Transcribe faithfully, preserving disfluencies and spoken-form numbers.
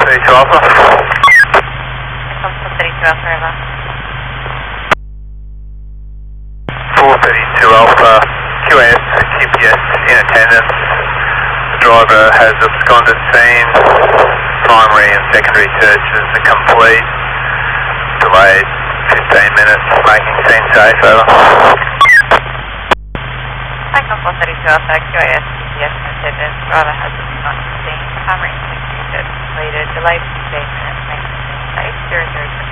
thirty-two Alpha. Echo four thirty-two Alpha, over. four thirty-two Alpha, Q A S, Q P S in attendance. The driver has absconded scene. Primary and secondary searches are complete. Delayed fifteen minutes, making scene safe, over. Echo four thirty-two Alpha, Q A S, Q P S in attendance. Driver has absconded scene. Primary and secondary search completed. Delayed fifteen minutes, making scene safe. zero zero